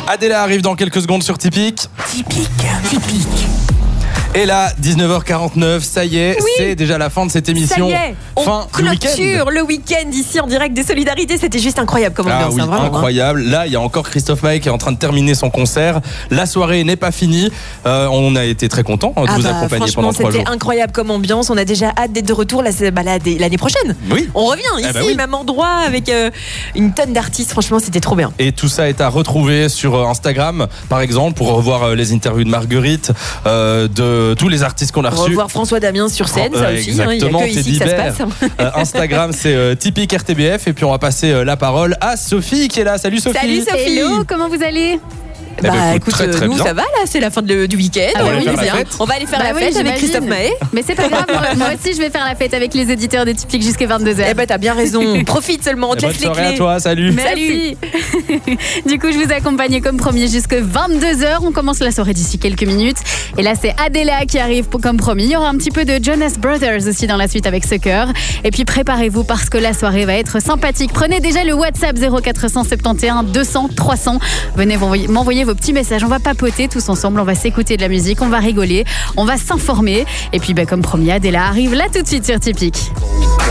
Adela arrive dans quelques secondes sur Typique. Typique. Et là, 19h49, ça y est, c'est déjà la fin de cette émission. Ça y est, on clôture le week-end ici en direct des Solidarités. C'était juste incroyable comme ambiance. Oui, vraiment, incroyable. Là, il y a encore Christophe Maé qui est en train de terminer son concert. La soirée n'est pas finie. On a été très contents de vous accompagner pendant 3 jours. C'était incroyable comme ambiance. On a déjà hâte d'être de retour l'année prochaine. Oui. On revient ici, même endroit, avec une tonne d'artistes. Franchement, c'était trop bien. Et tout ça est à retrouver sur Instagram, par exemple, pour revoir les interviews de Marguerite, de tous les artistes qu'on a reçus. Revoir François Damien sur scène, ça aussi. Exactement, il n'y a que ici que ça se passe. Instagram, c'est Typique RTBF. Et puis on va passer la parole à Sophie qui est là. Salut Sophie. Salut Sophie. Hello, comment vous allez ? Écoute, très, très nous bien. ça va là, c'est la fin du week-end. On va aller faire la fête avec Christophe Maé. Mais c'est pas grave, moi aussi je vais faire la fête avec les auditeurs de Typique jusqu'à 22h. Eh ben t'as bien raison, profite seulement, on te laisse les clés. Bonne soirée à toi, salut. Merci. Du coup je vous accompagne comme promis jusqu'à 22h. On commence la soirée d'ici quelques minutes. Et là c'est Adela qui arrive comme promis. Il y aura un petit peu de Jonas Brothers aussi dans la suite avec Sucker. Et puis préparez-vous parce que la soirée va être sympathique. Prenez déjà le WhatsApp 0471 200 300. Venez m'envoyer vos petits messages. On va papoter tous ensemble, on va s'écouter de la musique, on va rigoler, on va s'informer. Et puis comme promis, Adela arrive là tout de suite sur Typique.